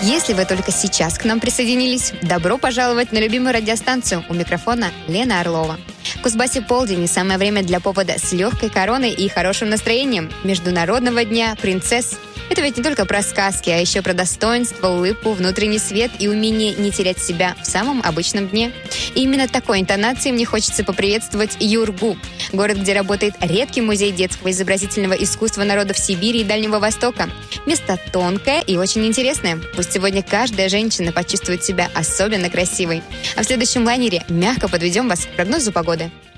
Если вы только сейчас к нам присоединились, добро пожаловать на любимую радиостанцию. У микрофона Лена Орлова. В Кузбассе полдень и самое время для повода с легкой короной и хорошим настроением. Международного дня принцесс. Это ведь не только про сказки, а еще про достоинство, улыбку, внутренний свет и умение не терять себя в самом обычном дне. И именно такой интонацией мне хочется поприветствовать Юргу, город, где работает редкий музей детского изобразительного искусства народов Сибири и Дальнего Востока. Место тонкое и очень интересное. Пусть сегодня каждая женщина почувствует себя особенно красивой. А в следующем лайнере мягко подведем вас к прогнозу погоды.